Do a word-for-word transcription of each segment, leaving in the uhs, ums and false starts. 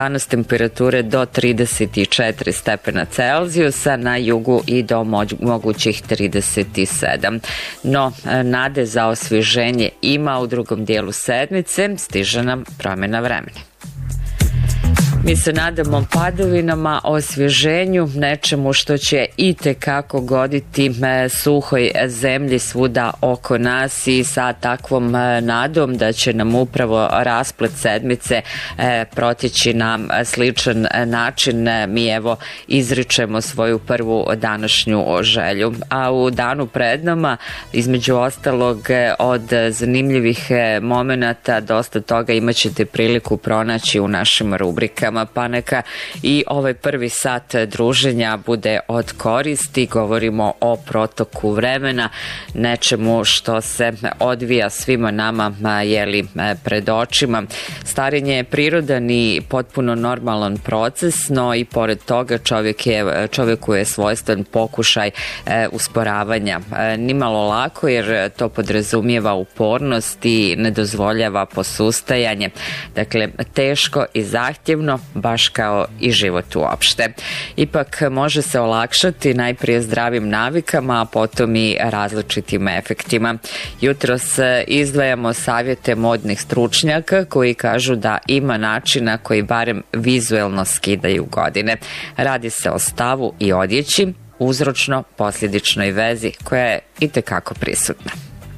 Danas temperature do trideset četiri stepena Celzijusa, na jugu i do mogućih trideset sedam. No, nade za osvježenje ima u drugom dijelu sedmice, stiže nam promjena vremena. Mi se nadamo padavinama, osvježenju, nečemu što će itekako goditi suhoj zemlji svuda oko nas i sa takvom nadom da će nam upravo rasplet sedmice proteći na sličan način. Mi evo izričemo svoju prvu današnju želju. A u danu pred nama, između ostalog od zanimljivih momenata, dosta toga imat ćete priliku pronaći u našim rubrikama. Pa neka i ovaj prvi sat druženja bude od koristi. Govorimo o protoku vremena, nečemu što se odvija svima nama jeli pred očima. Starenje je prirodan i potpuno normalan proces, no i pored toga čovjek je, čovjeku je svojstven pokušaj e, usporavanja. E, nimalo lako, jer to podrazumijeva upornost i ne dozvoljava posustajanje. Dakle, teško i zahtjevno, baš kao i život uopšte. Ipak može se olakšati najprije zdravim navikama, a potom i različitim efektima. Jutros izdvajamo savjete modnih stručnjaka koji kažu da ima načina koji barem vizuelno skidaju godine. Radi se o stavu i odjeći, uzročno-posljedičnoj vezi koja je itekako prisutna.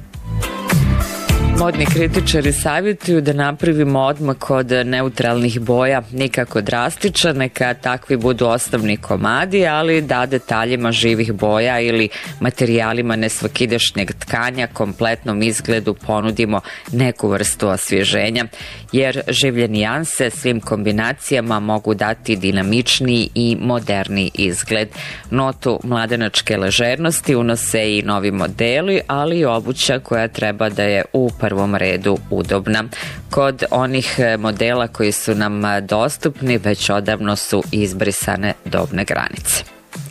Modni kritičari savjetuju da napravimo odmak od neutralnih boja, nikako drastičan, neka takvi budu osnovni komadi, ali da detaljima živih boja ili materijalima nesvakidašnjeg tkanja kompletnom izgledu ponudimo neku vrstu osvježenja, jer življe nijanse svim kombinacijama mogu dati dinamičniji i moderniji izgled. Notu mladenačke ležernosti unose i novi modeli, ali i obuća koja treba da je u prvom redu udobna. Kod onih modela koji su nam dostupni već odavno su izbrisane dobne granice.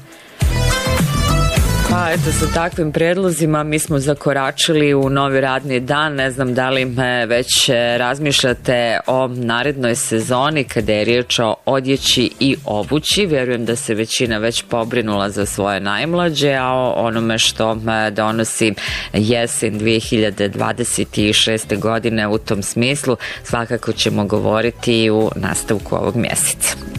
Pa eto, sa takvim predlozima mi smo zakoračili u novi radni dan. Ne znam da li već razmišljate o narednoj sezoni kada je riječ o odjeći i obući. Vjerujem da se većina već pobrinula za svoje najmlađe, a o onome što donosi jesen dvije hiljade dvadeset šeste. godine u tom smislu svakako ćemo govoriti u nastavku ovog mjeseca.